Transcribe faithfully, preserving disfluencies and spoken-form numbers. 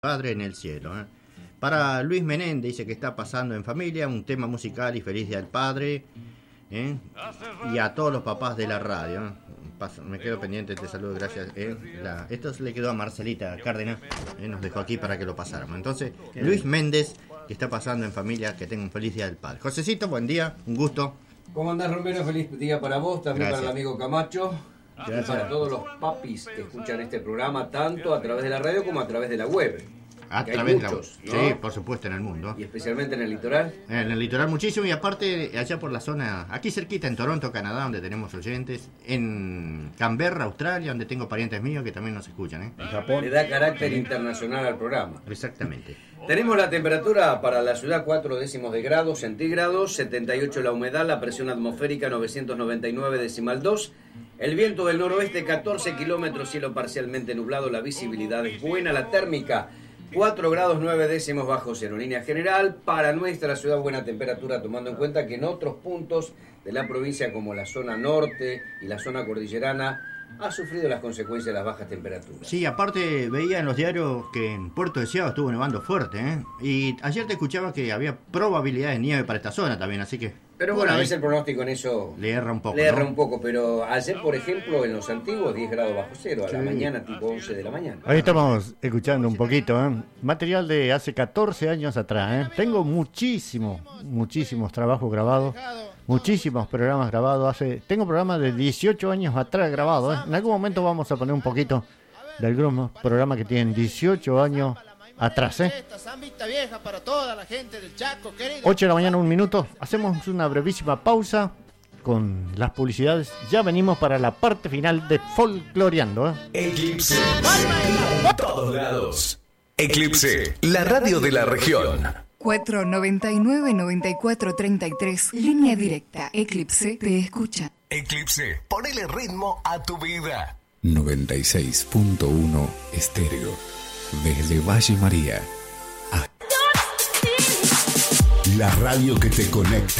Padre en el cielo. ¿eh? Para Luis Menéndez, dice que está pasando en familia un tema musical y feliz día del padre. ¿eh? Y a todos los papás de la radio. ¿eh? Paso, me quedo pendiente, te saludo, gracias. ¿eh? La, esto le quedó a Marcelita Cárdenas, ¿eh? nos dejó aquí para que lo pasáramos. Entonces, Luis Méndez, que está pasando en familia, que tenga un feliz día del padre. Josecito, buen día, un gusto. ¿Cómo andás, Romero? Feliz día para vos, también Gracias. para el amigo Camacho. Gracias. Y para todos los papis que escuchan este programa, tanto a través de la radio como a través de la web. A Que través hay de la... muchos, ¿no? Sí, por supuesto, en el mundo. Y especialmente en el litoral. En el litoral muchísimo, y aparte allá por la zona, aquí cerquita en Toronto, Canadá, donde tenemos oyentes, en Canberra, Australia, donde tengo parientes míos que también nos escuchan, ¿eh? En Japón. Le da carácter internacional al programa. Exactamente. Tenemos la temperatura para la ciudad cuatro décimos de grados centígrados, setenta y ocho la humedad, la presión atmosférica novecientos noventa y nueve decimal dos, el viento del noroeste catorce kilómetros, cielo parcialmente nublado, la visibilidad es buena, la térmica cuatro grados nueve décimos bajo cero. En línea general, para nuestra ciudad buena temperatura, tomando en cuenta que en otros puntos de la provincia como la zona norte y la zona cordillerana ha sufrido las consecuencias de las bajas temperaturas. Sí, aparte veía en los diarios que en Puerto Deseado estuvo nevando fuerte, ¿eh? Y ayer te escuchaba que había probabilidad de nieve para esta zona también, así que... Pero bueno, a veces el pronóstico en eso le erra un poco, le erra ¿no? un poco, pero ayer, por ejemplo, en los antiguos diez grados bajo cero, a sí. la mañana tipo once de la mañana. Ahí estamos escuchando un poquito, ¿eh? Material de hace catorce años atrás, ¿eh? Tengo muchísimos, muchísimos trabajos grabados, muchísimos programas grabados. Hace, tengo programas de dieciocho años atrás grabados, ¿eh? En algún momento vamos a poner un poquito de algunos programas que tienen dieciocho años atrás, ¿eh? ocho de la mañana, un minuto. Hacemos una brevísima pausa con las publicidades. Ya venimos para la parte final de Folcloreando, ¿eh? Eclipse. En todos lados. Eclipse, la radio de la región. cuatro noventa y nueve, noventa y cuatro, treinta y tres. Línea directa. Eclipse te escucha. Eclipse, ponele ritmo a tu vida. noventa y seis punto uno Estéreo. Desde Valle María. A... La radio que te conecta.